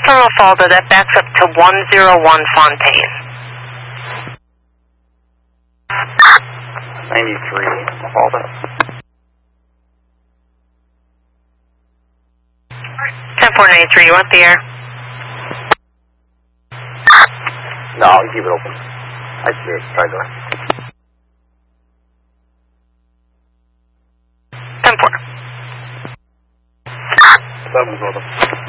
from Mafalda, that backs up to 101 Fontaine. 93, Mafalda. 10-4-93, you want the air? No, you keep it open. I see it. Try to. 10-4. 7's over.